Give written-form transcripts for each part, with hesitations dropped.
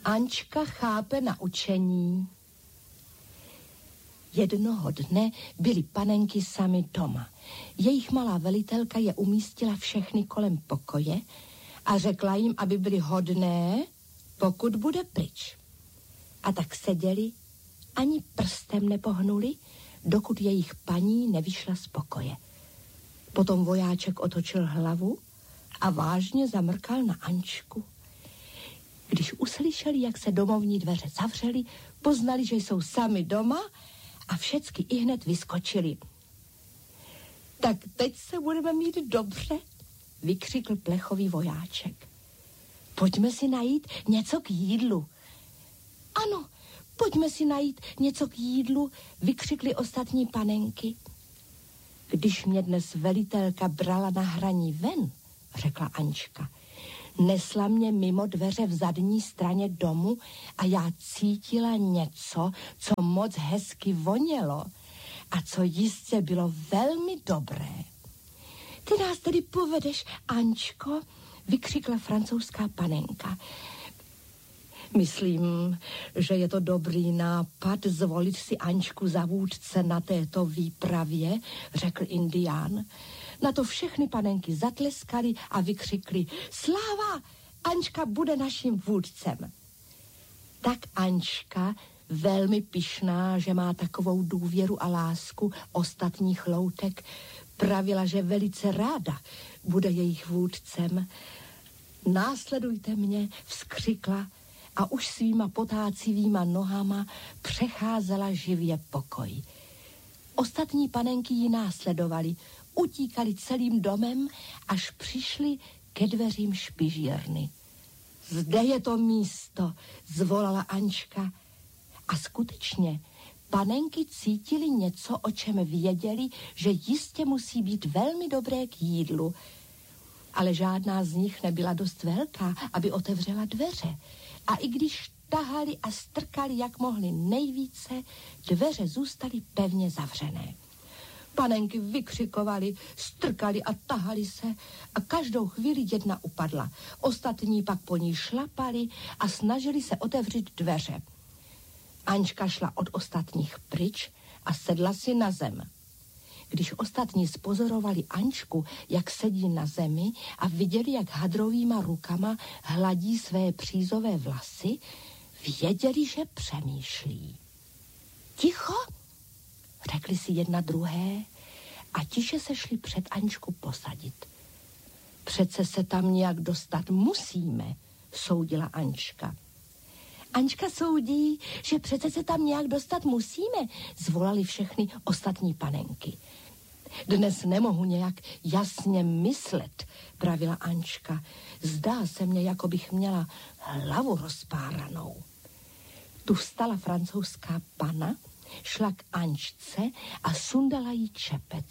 Ančka chápe naučení. Jednoho dne byly panenky sami doma. Jejich malá velitelka je umístila všechny kolem pokoje a řekla jim, aby byly hodné, pokud bude pryč. A tak seděli, ani prstem nepohnuli, dokud jejich paní nevyšla z pokoje. Potom vojáček otočil hlavu a vážně zamrkal na Ančku. Když uslyšeli, jak se domovní dveře zavřely, poznali, že jsou sami doma a všecky ihned vyskočili. Tak teď se budeme mít dobře, vykřikl plechový vojáček. Pojďme si najít něco k jídlu. Ano, pojďme si najít něco k jídlu, vykřikly ostatní panenky. Když mě dnes velitelka brala na hraní ven, řekla Ančka, nesla mě mimo dveře v zadní straně domu a já cítila něco, co moc hezky vonělo a co jistě bylo velmi dobré. Ty nás tedy povedeš, Ančko, vykřikla francouzská panenka. Myslím, že je to dobrý nápad zvolit si Ančku za vůdce na této výpravě, řekl Indián. Na to všechny panenky zatleskaly a vykřikly: Sláva! Ančka bude naším vůdcem. Tak Ančka, velmi pyšná, že má takovou důvěru a lásku ostatních loutek, pravila, že velice ráda bude jejich vůdcem. Následujte mě, vzkřikla a už svýma potácivýma nohama přecházela živě pokoj. Ostatní panenky ji následovali, utíkali celým domem, až přišli ke dveřím špižírny. Zde je to místo, zvolala Ančka. A skutečně, panenky cítili něco, o čem věděli, že jistě musí být velmi dobré k jídlu. Ale žádná z nich nebyla dost velká, aby otevřela dveře. A i když tahali a strkali, jak mohli nejvíce, dveře zůstaly pevně zavřené. Panenky vykřikovali, strkali a tahali se a každou chvíli jedna upadla. Ostatní pak po ní šlapali a snažili se otevřít dveře. Ančka šla od ostatních pryč a sedla si na zem. Když ostatní spozorovali Ančku, jak sedí na zemi a viděli, jak hadrovýma rukama hladí své přízové vlasy, věděli, že přemýšlí. Ticho, řekli si jedna druhé a tiše se šli před Ančku posadit. Přece se tam nějak dostat musíme, soudila Ančka. Ančka soudí, že přece se tam nějak dostat musíme, zvolali všechny ostatní panenky. Dnes nemohu nějak jasně myslet, pravila Ančka. Zdá se mně, jako bych měla hlavu rozpáranou. Tu vstala francouzská pana, šla k Ančce a sundala jí čepec.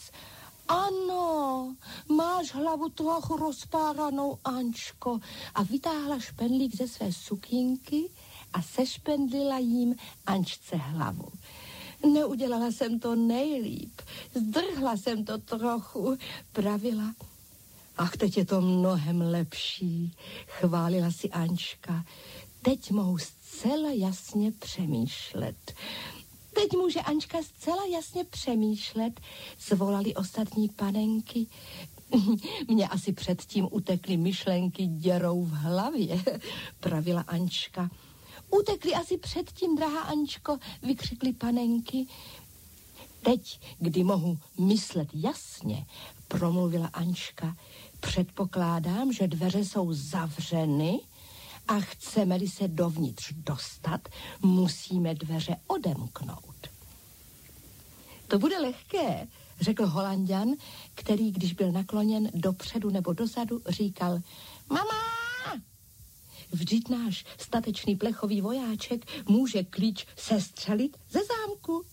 Ano, máš hlavu trochu rozpáranou, Ančko, a vytáhla špendlík ze své sukínky a sešpendlila jím Ančce hlavu. Neudělala jsem to nejlíp, zdrhla jsem to trochu, pravila. Ach, teď je to mnohem lepší, chválila si Ančka. Teď mohu zcela jasně přemýšlet. Teď může Ančka zcela jasně přemýšlet, zvolali ostatní panenky. Mně asi předtím utekly myšlenky děrou v hlavě, pravila Ančka. Utekli asi předtím, drahá Ančko, vykřikly panenky. Teď, kdy mohu myslet jasně, promluvila Ančka, předpokládám, že dveře jsou zavřeny a chceme-li se dovnitř dostat, musíme dveře odemknout. To bude lehké, řekl Holanďan, který, když byl nakloněn dopředu nebo dozadu, říkal: Mama! Vždyť náš statečný plechový vojáček může klíč sestřelit ze zámku.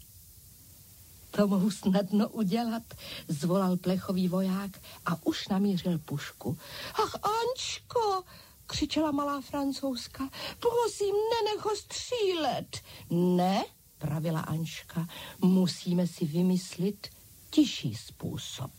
To mohu snadno udělat, zvolal plechový voják a už namířil pušku. Ach, Ančko, křičela malá Francouzka, prosím, nenech ho střílet. Ne, pravila Ančka, musíme si vymyslit tišší způsob.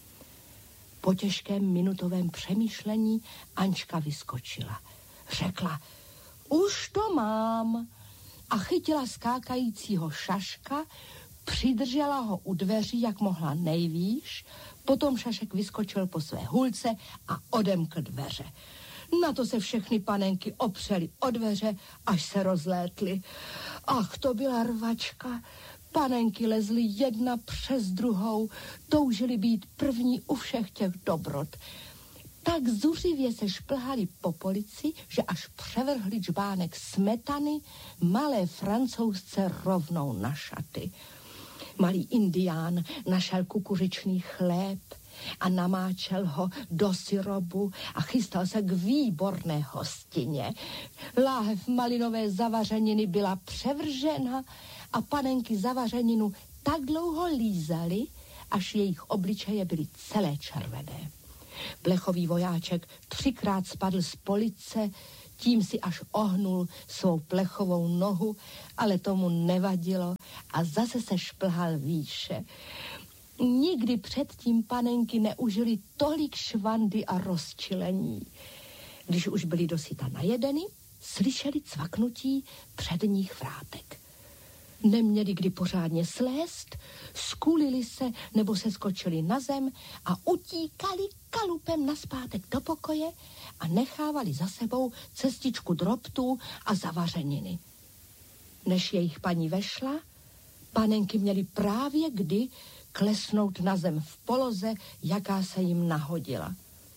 Po těžkém minutovém přemýšlení Ančka vyskočila. Řekla: Už to mám. A chytila skákajícího Šaška, přidržela ho u dveří, jak mohla nejvýš, potom Šašek vyskočil po své hulce a odemkl dveře. Na to se všechny panenky opřely o dveře, až se rozlétly. Ach, to byla rvačka. Panenky lezly jedna přes druhou, toužily být první u všech těch dobrot. Tak zuřivě se šplhali po polici, že až převrhli džbánek smetany malé Francouzce rovnou na šaty. Malý Indián našel kukuřičný chléb a namáčel ho do syrobu a chystal se k výborné hostině. Láhev malinové zavařeniny byla převržena a panenky zavařeninu tak dlouho lízaly, až jejich obličeje byly celé červené. Plechový vojáček 3krát spadl z police, tím si až ohnul svou plechovou nohu, ale tomu nevadilo a zase se šplhal výše. Nikdy předtím panenky neužili tolik švandy a rozčilení. Když už byli dosyta najedeny, slyšeli cvaknutí předních vrátek. Neměli kdy pořádně slézt, skulili se nebo se skočili na zem a utíkali kalupem nazpátek do pokoje a nechávali za sebou cestičku drobtů a zavařeniny. Než jejich paní vešla, panenky měly právě kdy klesnout na zem v poloze, jaká se jim nahodila.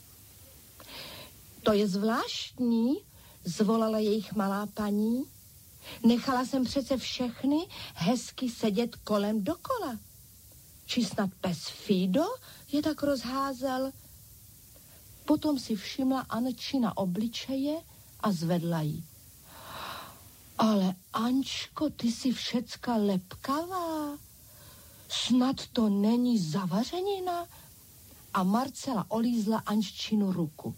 To je zvláštní, zvolala jejich malá paní. Nechala jsem přece všechny hezky sedět kolem dokola. Či snad pes Fido je tak rozházel? Potom si všimla Ančina obličeje a zvedla jí. Ale Ančko, ty jsi všecka lepkavá. Snad to není zavařenina? A Marcela olízla Anččinu ruku.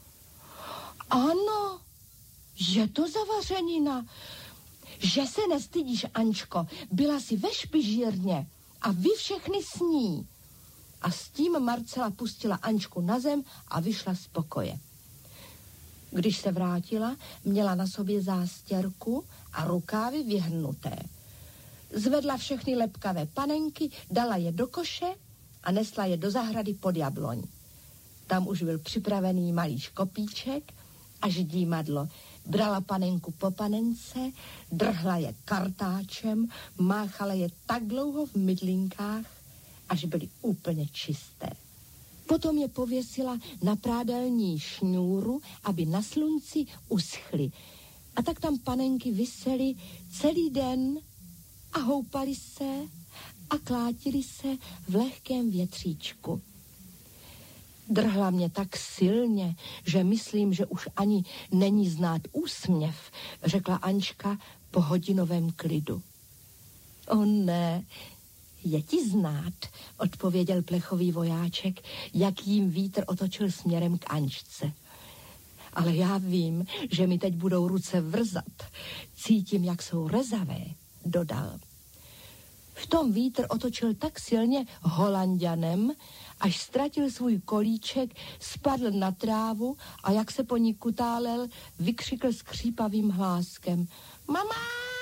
Ano, je to zavařenina. Že se nestydíš, Ančko, byla jsi ve špižírně a vy všechny s ní. A s tím Marcela pustila Ančku na zem a vyšla z pokoje. Když se vrátila, měla na sobě zástěrku a rukávy vyhrnuté. Zvedla všechny lepkavé panenky, dala je do koše a nesla je do zahrady pod jabloň. Tam už byl připravený malý škopíček a ždímadlo. Brala panenku po panence, drhla je kartáčem, máchala je tak dlouho v mydlinkách, až byly úplně čisté. Potom je pověsila na prádelní šňůru, aby na slunci uschly. A tak tam panenky visely celý den a houpali se a klátili se v lehkém větříčku. Drhla mě tak silně, že myslím, že už ani není znát úsměv, řekla Ančka po hodinovém klidu. O ne, je ti znát, odpověděl plechový vojáček, jak jim vítr otočil směrem k Ančce. Ale já vím, že mi teď budou ruce vrzat. Cítím, jak jsou rezavé, dodal. V tom vítr otočil tak silně Holanďanem, až ztratil svůj kolíček, spadl na trávu a jak se po ní kutálel, vykřikl skřípavým hláskem. Mama!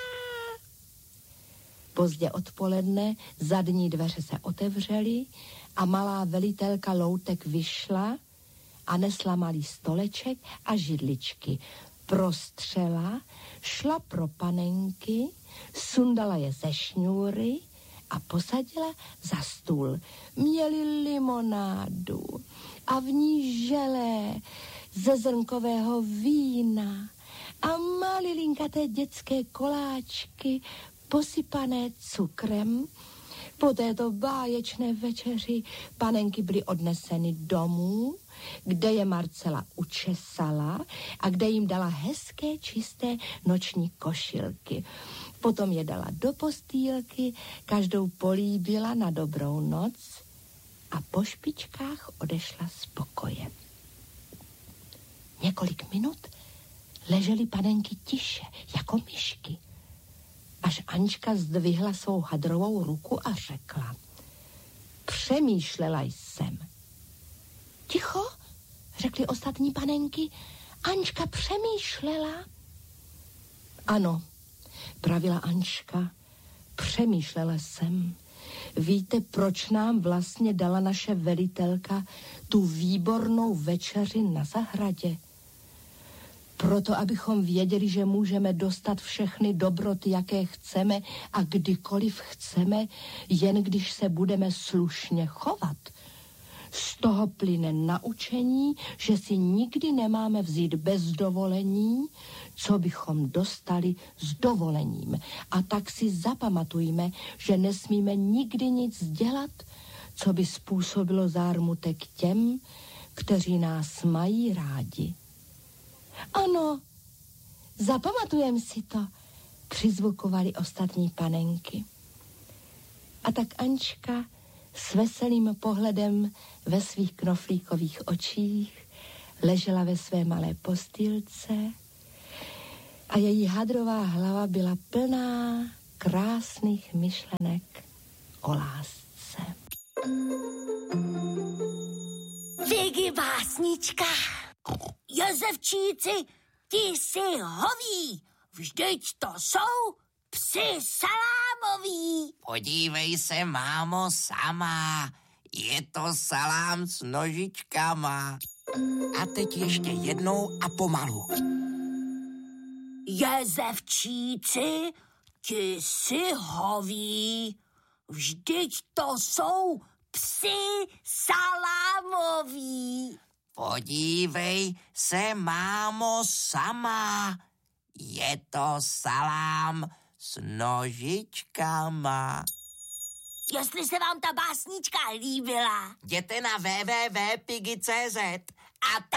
Pozdě odpoledne zadní dveře se otevřely a malá velitelka loutek vyšla a nesla malý stoleček a židličky. Prostřela, šla pro panenky, sundala je ze šňůry a posadila za stůl. Měli limonádu a v ní želé ze zrnkového vína a malilinkaté dětské koláčky posypané cukrem. Po této báječné večeři panenky byly odneseny domů, kde je Marcela učesala a kde jim dala hezké čisté noční košilky. Potom je dala do postýlky, každou políbila na dobrou noc a po špičkách odešla z pokoje. Několik minut ležely panenky tiše, jako myšky. Až Ančka zdvihla svou hadrovou ruku a řekla. Přemýšlela jsem. Ticho, řekly ostatní panenky. Ančka přemýšlela. Ano, pravila Ančka, přemýšlela jsem. Víte, proč nám vlastně dala naše velitelka tu výbornou večeři na zahradě? Proto, abychom věděli, že můžeme dostat všechny dobroty, jaké chceme a kdykoliv chceme, jen když se budeme slušně chovat. Z toho plyne naučení, že si nikdy nemáme vzít bez dovolení, co bychom dostali s dovolením. A tak si zapamatujme, že nesmíme nikdy nic dělat, co by způsobilo zármutek těm, kteří nás mají rádi. Ano, zapamatujem si to, přizvukovali ostatní panenky. A tak Ančka s veselým pohledem ve svých knoflíkových očích ležela ve své malé postýlce a její hadrová hlava byla plná krásných myšlenek o lásce. Figi básnička. Jozefčíci, ti jsi hoví, vždyť to jsou psi salámoví. Podívej se, mámo, sama, je to salám s nožičkama. A teď ještě jednou a pomalu. Jozefčíci, ti jsi hoví, vždyť to jsou psi salámoví. Podívej se, mámo, sama, je to salám s nožičkama. Jestli se vám ta básnička líbila, Jděte na www.pigi.cz a